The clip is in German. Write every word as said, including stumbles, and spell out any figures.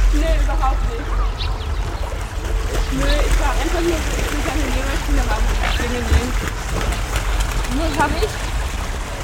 Nee, überhaupt nicht. Nö, ich war einfach nur so, ich bin keine Nähmaschine, aber ich bin Nur habe ich